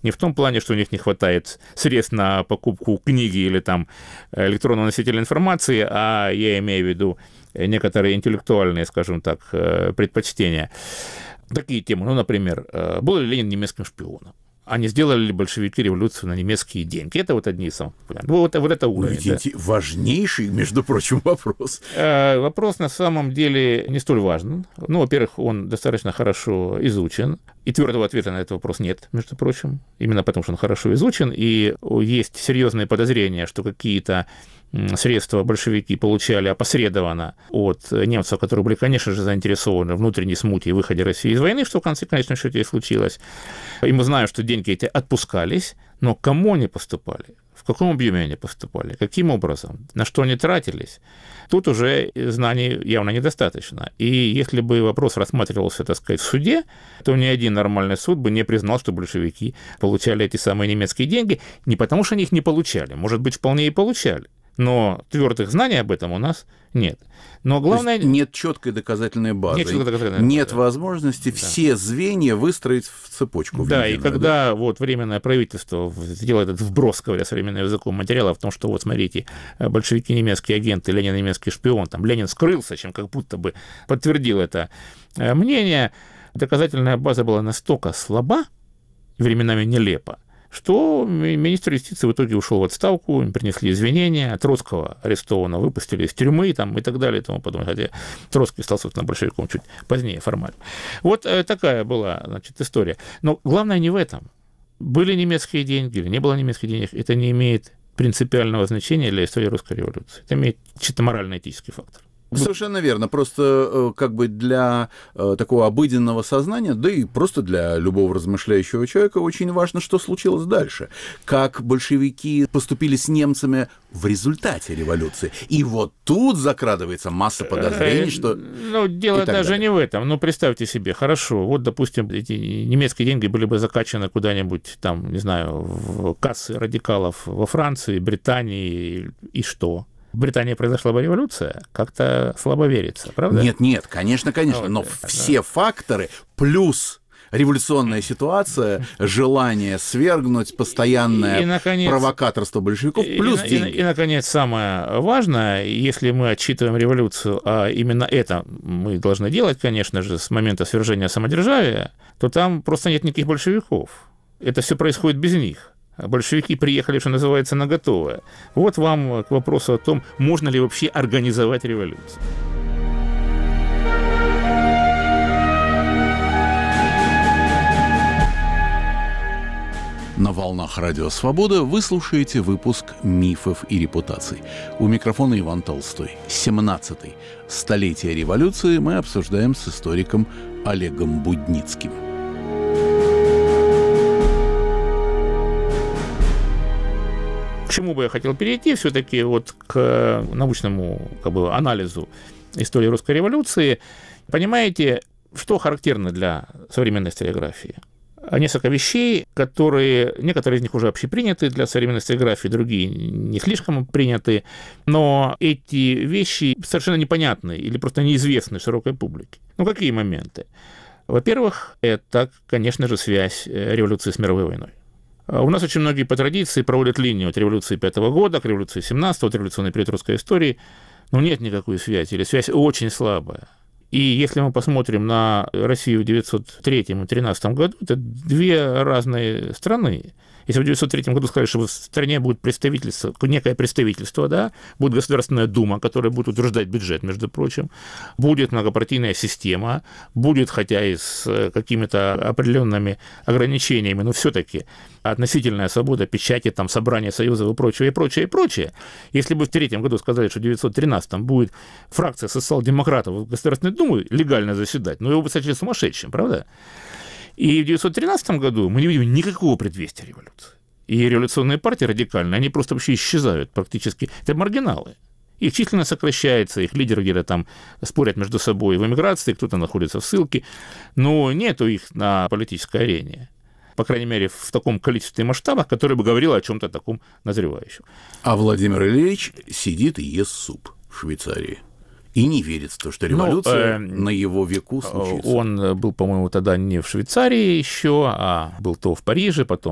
Не в том плане, что у них не хватает средств на покупку книги или там электронного носителя информации, а я имею в виду некоторые интеллектуальные, скажем так, предпочтения. Такие темы, ну, например, был ли Ленин немецким шпионом? А не сделали ли большевики революцию на немецкие деньги? Это вот одни из самых популярных. Вот это уровень. Да. Важнейший, между прочим, вопрос. Вопрос на самом деле не столь важен. Ну, во-первых, он достаточно хорошо изучен. И твердого ответа на этот вопрос нет, между прочим. Именно потому, что он хорошо изучен. И есть серьезные подозрения, что какие-то средства большевики получали опосредованно от немцев, которые были, конечно же, заинтересованы в внутренней смуте и выходе России из войны, что в конечном счете и случилось. И мы знаем, что деньги эти отпускались, но кому они поступали, в каком объеме они поступали, каким образом, на что они тратились, тут уже знаний явно недостаточно. И если бы вопрос рассматривался, так сказать, в суде, то ни один нормальный суд бы не признал, что большевики получали эти самые немецкие деньги, не потому что они их не получали, может быть, вполне и получали. Но твердых знаний об этом у нас нет. Но главное... нет четкой доказательной базы. Нет возможности все звенья выстроить в цепочку. Да, и когда вот Временное правительство сделало этот вброс, говоря современным языком, материала в том, что вот смотрите, большевики немецкие агенты, Ленин немецкий шпион, там Ленин скрылся, чем как будто бы подтвердил это мнение, доказательная база была настолько слаба, временами нелепа, что министр юстиции в итоге ушел в отставку, им принесли извинения, Троцкого арестованного выпустили из тюрьмы там, и так далее и тому подобное, хотя Троцкий стал, собственно, большевиком чуть позднее формально. Вот такая была, значит, история. Но главное не в этом. Были немецкие деньги или не было немецких денег, это не имеет принципиального значения для истории русской революции. Это имеет чисто морально-этический фактор. Совершенно верно. Просто как бы для такого обыденного сознания, да и просто для любого размышляющего человека очень важно, что случилось дальше. Как большевики поступили с немцами в результате революции. И вот тут закрадывается масса подозрений, что... Ну, дело даже не в этом. Ну, представьте себе, хорошо, вот, допустим, эти немецкие деньги были бы закачаны куда-нибудь там, не знаю, в кассы радикалов во Франции, Британии, и что? В Британии произошла бы революция, как-то слабо верится, правда? Нет, конечно, вот, но все факторы плюс революционная ситуация, желание свергнуть, постоянное провокаторство большевиков, плюс деньги. И, наконец, самое важное, если мы отчитываем революцию, а именно это мы должны делать, конечно же, с момента свержения самодержавия, то там просто нет никаких большевиков. Это все происходит без них. Большевики приехали, что называется, на готовое. Вот вам к вопросу о том, можно ли вообще организовать революцию. На волнах Радио Свобода вы слушаете выпуск «Мифов и репутаций». У микрофона Иван Толстой. 17-й. Столетие революции мы обсуждаем с историком Олегом Будницким. К чему бы я хотел перейти все-таки вот к научному анализу истории русской революции. Понимаете, что характерно для современной историографии? Несколько вещей, некоторые из них уже общеприняты для современной историографии, другие не слишком приняты, но эти вещи совершенно непонятны или просто неизвестны широкой публике. Ну, какие моменты? Во-первых, это, конечно же, связь революции с мировой войной. У нас очень многие по традиции проводят линию от революции 5 года к революции 17-го, от революционной период русской истории, но нет никакой связи, или связь очень слабая. И если мы посмотрим на Россию в 1903 и 1913 году, это две разные страны. Если в 1903 году сказали, что в стране будет представительство, некое представительство, да, будет Государственная Дума, которая будет утверждать бюджет, между прочим, будет многопартийная система, будет, хотя и с какими-то определенными ограничениями, но все-таки относительная свобода печати, там, собрания союзов и прочее, и прочее, и прочее. Если бы в 1903 году сказали, что в 1913 будет фракция социал-демократов в Государственной Думе легально заседать, ну, его бы сочли сумасшедшим, правда? И в 1913 году мы не видим никакого предвестия революции. И революционные партии радикальные, они просто вообще исчезают практически. Это маргиналы. Их численно сокращается, их лидеры где-то там спорят между собой в эмиграции, кто-то находится в ссылке, но нету их на политической арене. По крайней мере, в таком количестве и масштабах, который бы говорил о чем-то таком назревающем. А Владимир Ильич сидит и ест суп в Швейцарии. И не верит в то, что революция на его веку случится. Он был, по-моему, тогда не в Швейцарии еще, а был то в Париже, потом